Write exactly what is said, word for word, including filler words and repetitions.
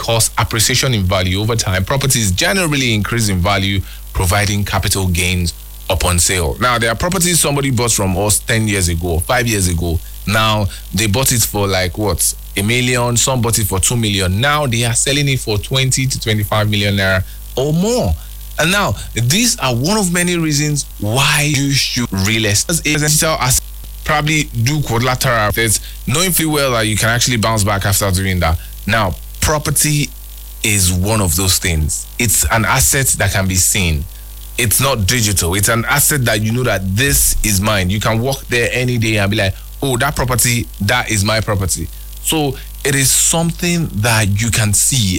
because appreciation in value over time, properties generally increase in value, providing capital gains upon sale. Now, there are properties somebody bought from us ten years ago, five years ago. Now, they bought it for like what? A million. Some bought it for two million. Now, they are selling it for twenty to twenty-five million naira or more. And now, these are one of many reasons why you should real estate as probably do quadrilateral assets, knowing full well that you can actually bounce back after doing that. Now, property is one of those things. It's an asset that can be seen. It's not digital. It's an asset that you know that this is mine. You can walk there any day and be like, oh, that property, that is my property. So it is something that you can see